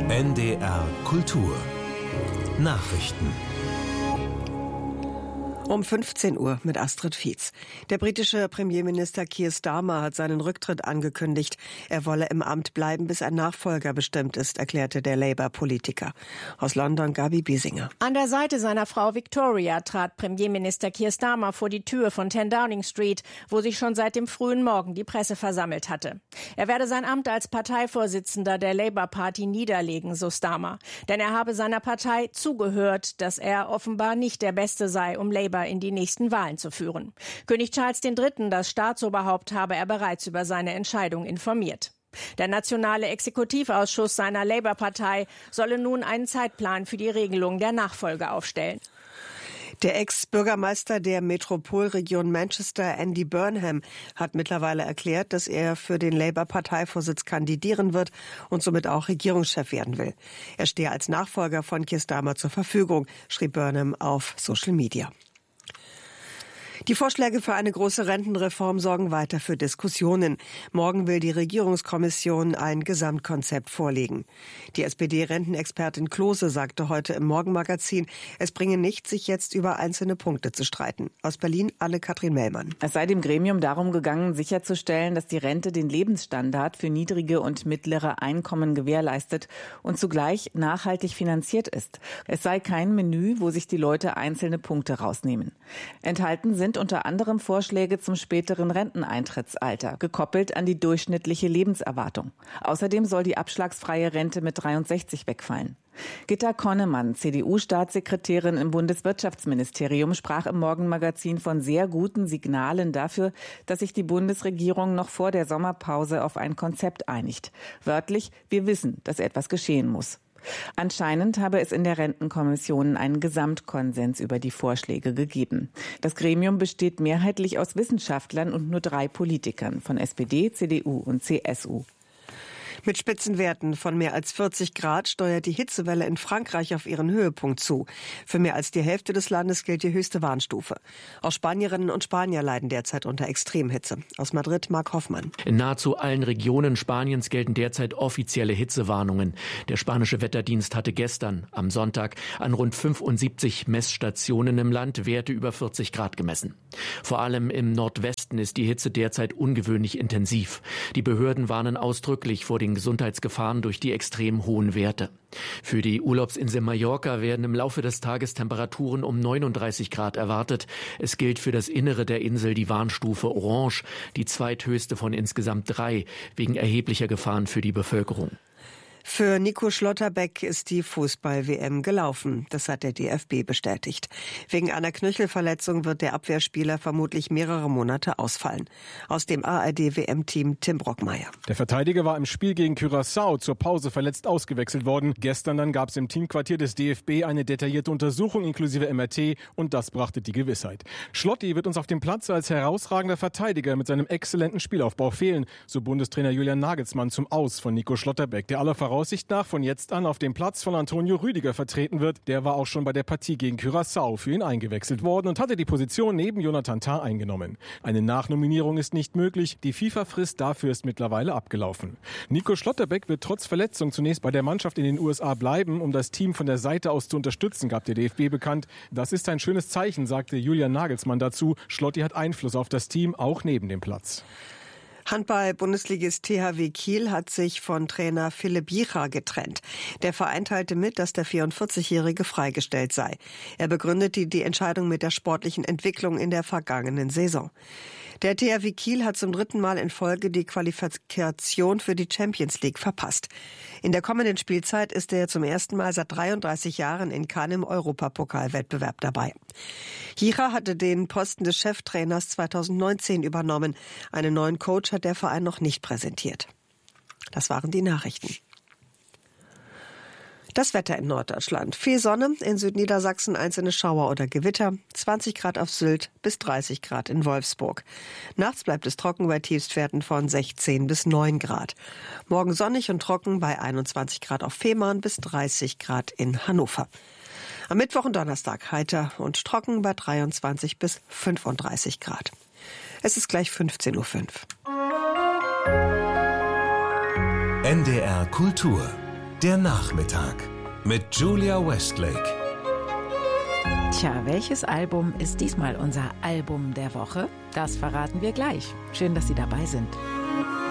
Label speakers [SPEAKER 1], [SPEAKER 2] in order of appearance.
[SPEAKER 1] NDR Kultur Nachrichten
[SPEAKER 2] Um 15 Uhr mit Astrid Fietz. Der britische Premierminister Keir Starmer hat seinen Rücktritt angekündigt. Er wolle im Amt bleiben, bis ein Nachfolger bestimmt ist, erklärte der Labour-Politiker. Aus London Gabi Biesinger.
[SPEAKER 3] An der Seite seiner Frau Victoria trat Premierminister Keir Starmer vor die Tür von 10 Downing Street, wo sich schon seit dem frühen Morgen die Presse versammelt hatte. Er werde sein Amt als Parteivorsitzender der Labour-Party niederlegen, so Starmer. Denn er habe seiner Partei zugehört, dass er offenbar nicht der Beste sei, um Labour in die nächsten Wahlen zu führen. König Charles III., das Staatsoberhaupt, habe er bereits über seine Entscheidung informiert. Der nationale Exekutivausschuss seiner Labour-Partei solle nun einen Zeitplan für die Regelung der Nachfolge aufstellen.
[SPEAKER 2] Der Ex-Bürgermeister der Metropolregion Manchester, Andy Burnham, hat mittlerweile erklärt, dass er für den Labour-Parteivorsitz kandidieren wird und somit auch Regierungschef werden will. Er stehe als Nachfolger von Keir Starmer zur Verfügung, schrieb Burnham auf Social Media. Die Vorschläge für eine große Rentenreform sorgen weiter für Diskussionen. Morgen will die Regierungskommission ein Gesamtkonzept vorlegen. Die SPD-Rentenexpertin Klose sagte heute im Morgenmagazin, es bringe nichts, sich jetzt über einzelne Punkte zu streiten. Aus Berlin Anne-Kathrin Mellmann.
[SPEAKER 4] Es sei dem Gremium darum gegangen, sicherzustellen, dass die Rente den Lebensstandard für niedrige und mittlere Einkommen gewährleistet und zugleich nachhaltig finanziert ist. Es sei kein Menü, wo sich die Leute einzelne Punkte rausnehmen. Enthalten sind unter anderem Vorschläge zum späteren Renteneintrittsalter, gekoppelt an die durchschnittliche Lebenserwartung. Außerdem soll die abschlagsfreie Rente mit 63 wegfallen. Gitta Konnemann, CDU-Staatssekretärin im Bundeswirtschaftsministerium, sprach im Morgenmagazin von sehr guten Signalen dafür, dass sich die Bundesregierung noch vor der Sommerpause auf ein Konzept einigt. Wörtlich, wir wissen, dass etwas geschehen muss. Anscheinend habe es in der Rentenkommission einen Gesamtkonsens über die Vorschläge gegeben. Das Gremium besteht mehrheitlich aus Wissenschaftlern und nur 3 Politikern von SPD, CDU und CSU.
[SPEAKER 2] Mit Spitzenwerten von mehr als 40 Grad steuert die Hitzewelle in Frankreich auf ihren Höhepunkt zu. Für mehr als die Hälfte des Landes gilt die höchste Warnstufe. Auch Spanierinnen und Spanier leiden derzeit unter Extremhitze. Aus Madrid Marc Hoffmann.
[SPEAKER 5] In nahezu allen Regionen Spaniens gelten derzeit offizielle Hitzewarnungen. Der spanische Wetterdienst hatte gestern, am Sonntag, an rund 75 Messstationen im Land Werte über 40 Grad gemessen. Vor allem im Nordwesten ist die Hitze derzeit ungewöhnlich intensiv. Die Behörden warnen ausdrücklich vor den Gesundheitsgefahren durch die extrem hohen Werte. Für die Urlaubsinsel Mallorca werden im Laufe des Tages Temperaturen um 39 Grad erwartet. Es gilt für das Innere der Insel die Warnstufe Orange, die zweithöchste von insgesamt 3, wegen erheblicher Gefahren für die Bevölkerung.
[SPEAKER 2] Für Nico Schlotterbeck ist die Fußball-WM gelaufen. Das hat der DFB bestätigt. Wegen einer Knöchelverletzung wird der Abwehrspieler vermutlich mehrere Monate ausfallen. Aus dem ARD-WM-Team Tim Brockmeier.
[SPEAKER 6] Der Verteidiger war im Spiel gegen Curaçao zur Pause verletzt ausgewechselt worden. Gestern dann gab es im Teamquartier des DFB eine detaillierte Untersuchung inklusive MRT und das brachte die Gewissheit. Schlotti wird uns auf dem Platz als herausragender Verteidiger mit seinem exzellenten Spielaufbau fehlen, so Bundestrainer Julian Nagelsmann zum Aus von Nico Schlotterbeck, der aller Voraussicht nach von jetzt an auf dem Platz von Antonio Rüdiger vertreten wird. Der war auch schon bei der Partie gegen Curaçao für ihn eingewechselt worden und hatte die Position neben Jonathan Tah eingenommen. Eine Nachnominierung ist nicht möglich. Die FIFA-Frist dafür ist mittlerweile abgelaufen. Nico Schlotterbeck wird trotz Verletzung zunächst bei der Mannschaft in den USA bleiben, um das Team von der Seite aus zu unterstützen, gab der DFB bekannt. Das ist ein schönes Zeichen, sagte Julian Nagelsmann dazu. Schlotti hat Einfluss auf das Team, auch neben dem Platz.
[SPEAKER 2] Handball-Bundesligist THW Kiel hat sich von Trainer Philipp Jicha getrennt. Der Verein teilte mit, dass der 44-Jährige freigestellt sei. Er begründete die Entscheidung mit der sportlichen Entwicklung in der vergangenen Saison. Der THW Kiel hat zum 3. Mal in Folge die Qualifikation für die Champions League verpasst. In der kommenden Spielzeit ist er zum ersten Mal seit 33 Jahren in keinem Europapokalwettbewerb dabei. Jicha hatte den Posten des Cheftrainers 2019 übernommen. Einen neuen Coach hat der Verein noch nicht präsentiert. Das waren die Nachrichten. Das Wetter in Norddeutschland. Viel Sonne, in Südniedersachsen einzelne Schauer oder Gewitter, 20 Grad auf Sylt bis 30 Grad in Wolfsburg. Nachts bleibt es trocken bei Tiefstwerten von 16 bis 9 Grad. Morgen sonnig und trocken bei 21 Grad auf Fehmarn bis 30 Grad in Hannover. Am Mittwoch und Donnerstag heiter und trocken bei 23 bis 35 Grad. Es ist gleich 15:05 Uhr.
[SPEAKER 1] NDR Kultur Der Nachmittag mit Julia Westlake.
[SPEAKER 7] Tja, welches Album ist diesmal unser Album der Woche? Das verraten wir gleich. Schön, dass Sie dabei sind.